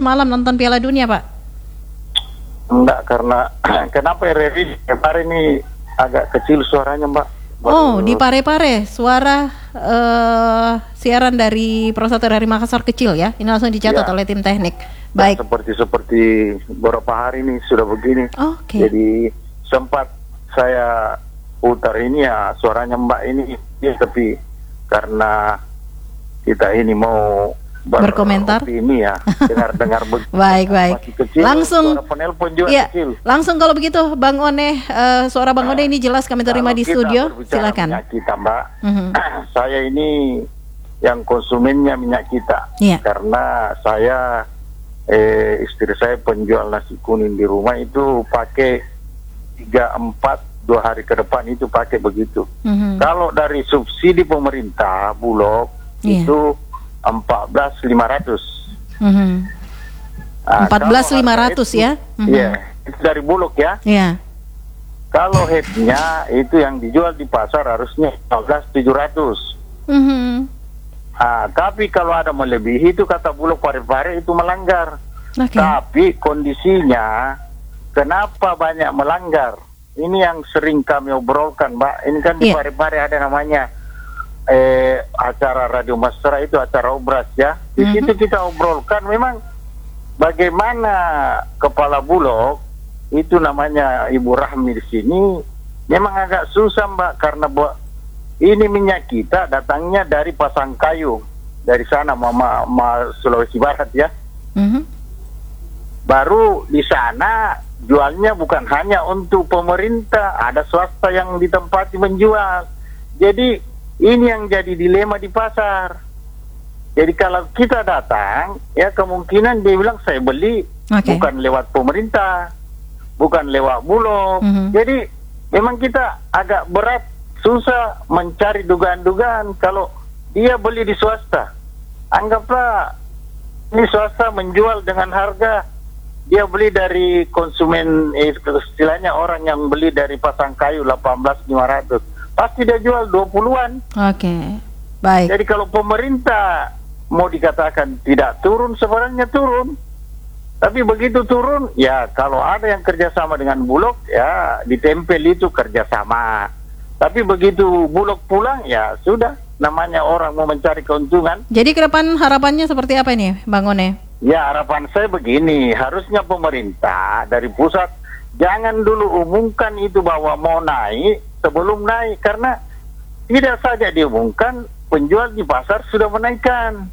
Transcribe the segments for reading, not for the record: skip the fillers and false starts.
malam nonton Piala Dunia, Pak? Enggak, karena kenapa RRI hari ini agak kecil suaranya, Mbak? Oh, di Pare-Pare suara siaran dari Prosata dari Makassar kecil ya. Ini langsung dicatat oleh tim teknik. Baik. Seperti beberapa hari ini sudah begini. Oke. Jadi sempat saya putar ini ya suaranya Mbak ini ya, tapi karena kita ini mau berkomentar ini ya dengar baik kecil, langsung penelpon juga ya, kecil. Langsung kalau begitu Bang One, suara Bang One ini jelas kami terima di studio. Silakan. Minyak kita, Mbak. Saya ini yang konsumennya minyak kita. Karena saya istri saya penjual nasi kuning di rumah itu pakai 3-4 2 hari ke depan itu pakai begitu. Kalau dari subsidi pemerintah Bulog itu 14.500. 14.500 ya? Iya, itu dari Bulog ya. Iya. Kalau headnya itu yang dijual di pasar harusnya 15.700. Tapi kalau ada melebihi itu kata Bulog Pare-Pare itu melanggar. Tapi kondisinya kenapa banyak melanggar? Ini yang sering kami obrolkan, Mbak. Ini kan di Pare-Pare ada namanya acara Radio Masra itu acara obras ya. Di situ kita obrolkan memang bagaimana kepala Bulog itu namanya Ibu Rahmi di sini memang agak susah, Mbak, karena ini minyak kita datangnya dari Pasangkayu, dari sana Sulawesi Barat ya. Baru di sana jualnya bukan hanya untuk pemerintah, ada swasta yang ditempati menjual. Jadi ini yang jadi dilema di pasar. Jadi kalau kita datang, ya kemungkinan dia bilang saya beli bukan lewat pemerintah, bukan lewat Bulog. Jadi memang kita agak berat, susah mencari dugaan-dugaan kalau dia beli di swasta. Anggaplah ini swasta menjual dengan harga dia beli dari konsumen, istilahnya orang yang beli dari Pasangkayu 18.500. Pasti dia jual 20-an. Baik. Jadi kalau pemerintah mau dikatakan tidak turun, sebenarnya turun. Tapi begitu turun, ya kalau ada yang kerjasama dengan Bulog, ya ditempel itu kerjasama. Tapi begitu Bulog pulang, ya sudah, namanya orang mau mencari keuntungan. Jadi ke depan harapannya seperti apa ini, Bang One? Ya, harapan saya begini, harusnya pemerintah dari pusat jangan dulu umumkan itu bahwa mau naik sebelum naik, karena tidak saja diumumkan, penjual di pasar sudah menaikkan.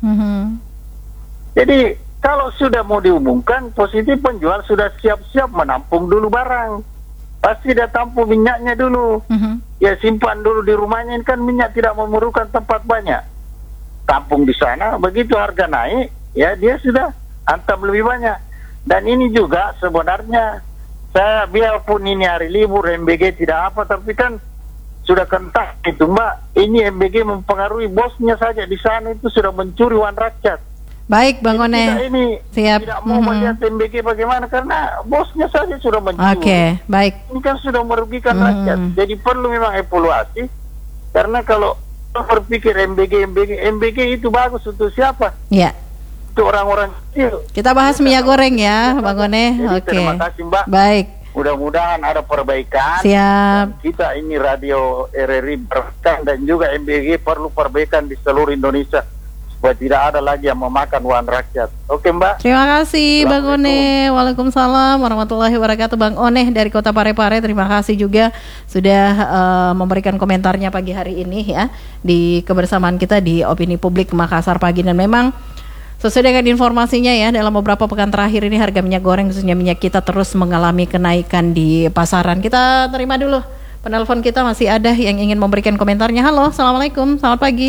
Jadi kalau sudah mau diumumkan, positif penjual sudah siap-siap menampung dulu barang. Pasti dia tampung minyaknya dulu. Ya simpan dulu di rumahnya, ini kan minyak tidak memerlukan tempat banyak. Tampung di sana, begitu harga naik, ya dia sudah hantam lebih banyak. Dan ini juga sebenarnya saya biarpun ini hari libur MBG tidak apa, tapi kan sudah kentang itu, Mbak. Ini MBG mempengaruhi bosnya saja di sana itu sudah mencuri uang rakyat. Baik, Bang One. Ini tidak mau melihat MBG bagaimana karena bosnya saja sudah mencuri. Baik. Ini kan sudah merugikan rakyat. Jadi perlu memang evaluasi, karena kalau berpikir MBG itu bagus untuk siapa? Iya. Untuk orang-orang kecil. Kita bahas minyak goreng ya, Bang One. Terima kasih, Mbak. Baik. Mudah-mudahan ada perbaikan. Siap. Kita ini radio RRI dan juga MBG perlu perbaikan di seluruh Indonesia supaya tidak ada lagi yang memakan uang rakyat. Oke, Mbak. Terima kasih, Bang One. Waalaikumsalam warahmatullahi wabarakatuh. Bang One dari Kota Pare-Pare, terima kasih juga sudah memberikan komentarnya pagi hari ini ya di kebersamaan kita di Opini Publik Makassar pagi. Dan memang sesuai dengan informasinya ya, dalam beberapa pekan terakhir ini harga minyak goreng khususnya minyak kita terus mengalami kenaikan di pasaran. Kita terima dulu penelpon kita, masih ada yang ingin memberikan komentarnya. Halo, Assalamualaikum, selamat pagi.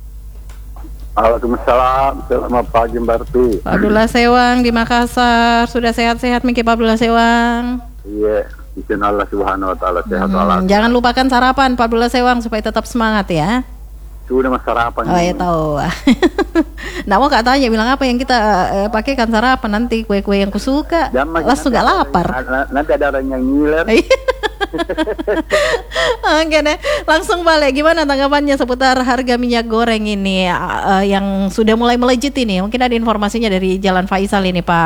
Waalaikumsalam, selamat pagi Mbak Arti. Pak Abdullah Sewang di Makassar, sudah sehat-sehat Miki Pak Abdullah Sewang? Iya, bismillah subhanahu wa ta'ala sehat walafiat. Jangan lupakan sarapan Pak Abdullah Sewang supaya tetap semangat ya. Sudah mas sarapan. Oh ya tahu. Nah mau Kak tanya bilang apa yang kita pakai kan sarapan nanti, kue-kue yang kusuka. Langsung gak lapar. Nanti ada orang yang ngiler. Oke deh, langsung balik. Gimana tanggapannya seputar harga minyak goreng ini yang sudah mulai melejit ini? Mungkin ada informasinya dari Jalan Faisal ini Pak